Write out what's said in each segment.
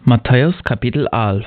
Matthäus Kapitel 11.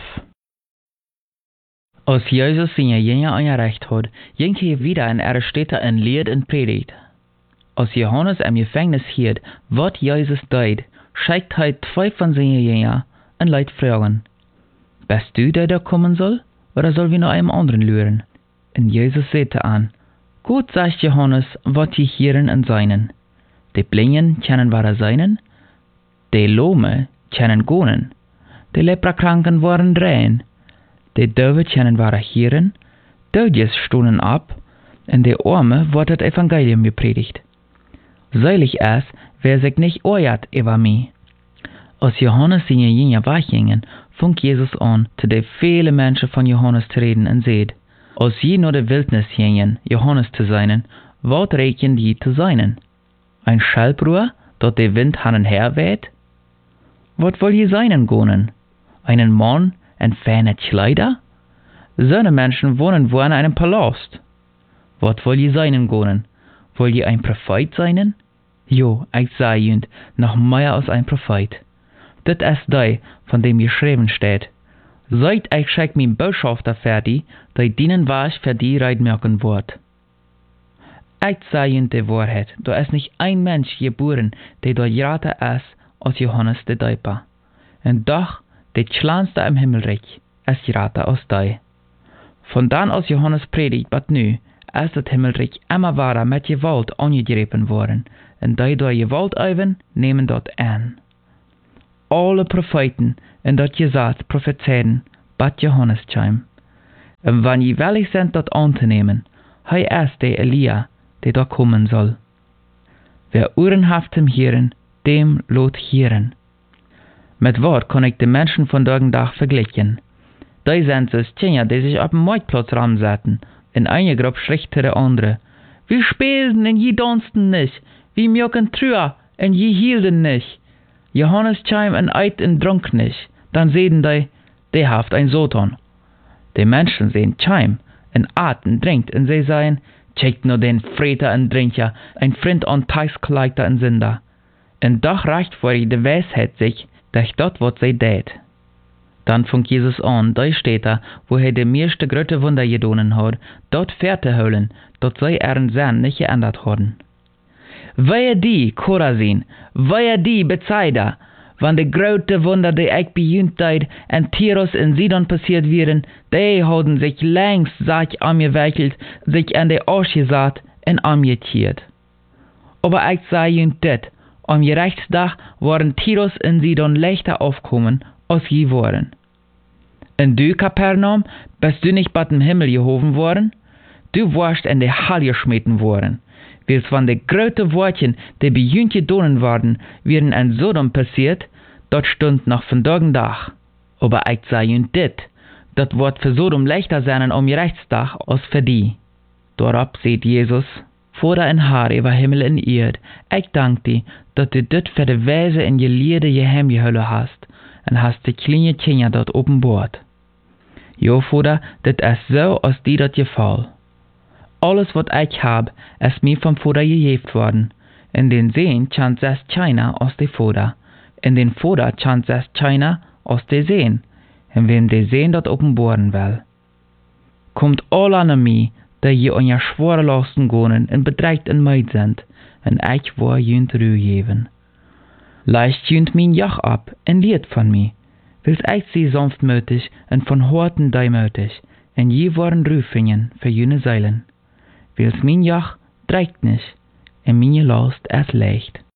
Als Jesus seine Jünger angereicht hat, ging er wieder in ihre Städte und lehrt und predigt. Als Johannes im Gefängnis hielt, was Jesus deed, schickt er 2 von seinen Jüngern und lässt fragen: Bist du der kommen soll, oder soll wir noch einem anderen luren? Und Jesus sagte an: Gut, sagt Johannes, was die Hirn und seinen. Die Blinden können wahre seinen, die Lahme können gonen, die Leprakranken waren rein, die Döwe können wahre Hirn, Dödjes stonden ab, und die Arme wird das Evangelium gepredigt. Selig ist, wer sich nicht ärgert über mich. Als Johannes seine Jünger weggingen, fing Jesus an, zu den vielen Menschen von Johannes zu reden und sagt: Als je nur der Wildnis gingen, Johannes zu seinen, was rechnen die zu seinen? Ein Schallbruer, dort der Wind han und her weht? Was will je seinen gonen? Einen Mann in feine Kleider? Solche Menschen wohnen wo in einem Palast. Was will je seinen gonen? Will je ein Prophet seinen? Jo, ich sag jünd, noch mehr als ein Prophet. Das ist der, von dem geschrieben steht: Seid ich schick mein Botschafter fertig, der dienen was für die reitmerken wird. Ich sag jünd die Wahrheit, da ist nicht ein Mensch geboren, der dort grater ist als Johannes der Däuper. Und doch, der kleinste im Himmelreich ist grater als der. Von dann als Johannes predigt, was nu, ist das Himmelreich immer wahrer mit Gewalt angegriffen worden, und die durch Gewalt üben, nehmen dort an. Alle Propheten in dat Gesetz prophezeien, bat Johannes chim. Und wenn je willig sind, dat anzunehmen, hei ist der Elia, der da kommen soll. Wer Ohren haft zum Hören, dem lot hören. Mit Wort kann ich die Menschen von Dag vergleichen. Die sind es Kinder, die sich auf dem Marktplatz ramsetzen, in eine Gruppe schricht der andere: Wir spielen und je dansten nicht, wir mögen trüa und je hielden nicht. Johannes chim und eit und trunk nicht, dann sehen die haft ein Satan. Die Menschen sehen chim und at und trinkt, und sie sagen: Checkt nur den Freter und Trinker, ein Freund und Teichskleiter und Sünder. Und doch reicht vor die Weisheit sich, durch dort, was sie tät. Dann fängt Jesus an, da steht wo die meiste größte Wunder gedonen hat, dort Fährte holen, dort sie ihren Sinn nicht geändert haben. Wehe die, Chorazin, wehe die Bethsaida, wann die größte Wunder, die ich bejünt deid, in Tyrus und Sidon passiert wären, die haben sich längst sich angewickelt, sich an die Arsch gesagt und angetiert. Aber ich sage jünt dit, am Gerichtstag waren Tyrus und Sidon leichter aufkommen, als je waren. Und du, Kapernaum, bist du nicht bei dem Himmel gehoben worden? Du warst in die Halle geschmeten worden. Weil's von de gröte Wortchen, die bejünt gedonen worden, wären in Sodom passiert, dort stund noch von Dag. Aber ich sag jünt dit, dat wird für Sodom leichter sein am Gerichtstag als für die. Dorab seht Jesus: Vater in Haar über Himmel und Erd, ich dank dir, dat du dit für de Weise in Gelehrte geheim gehüllt hast, und hast die kleine Kinder dort offenbart. Jo, Vater, dit ist so, als dir dat gefällt. Alles, was ich hab, ist mir vom Vater gegeben worden. In den Seen chant es keiner aus de Vater. In den Vater chant es keiner aus de Seen. Und wem de Seen dort offenbaren will. Kommt alle an mich, die je an ja schwere Lasten gonen und bedreigt in Meid sind, und ich war jünt Ruhe geben. Leicht jünt mein Joch ab und lied von mir, wils ich sie sanftmütig und von Horten deimütig, und je waren Rüfingen für jüne Seilen. Wils mein Joch dreigt nicht, und meine Last ist leicht.